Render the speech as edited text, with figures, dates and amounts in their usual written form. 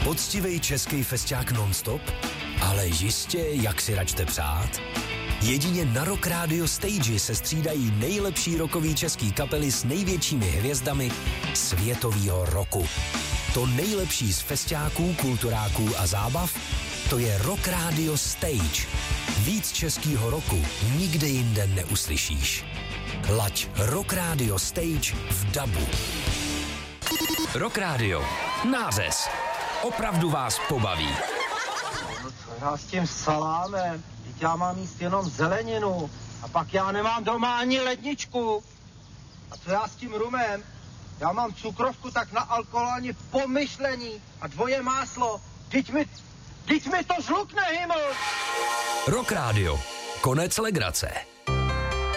Poctivej český festiák non-stop? Ale jistě, jak si račte přát? Jedině na Rock Radio Stage se střídají nejlepší rockový český kapely s největšími hvězdami světového roku. To nejlepší z festiáků, kulturáků a zábav, to je Rock Radio Stage. Víc českýho roku nikde jinde neuslyšíš. Laď Rock Radio Stage v dabu. Rock Radio. Nářez. Opravdu vás pobaví. No co já s tím salámem? Teď já mám jíst jenom zeleninu. A pak já nemám doma ani ledničku. A co já s tím rumem? Já mám cukrovku, tak na alkohol ani pomyšlení. A dvoje máslo. Teď mi to žlukne, hyml! Rock Radio. Konec legrace.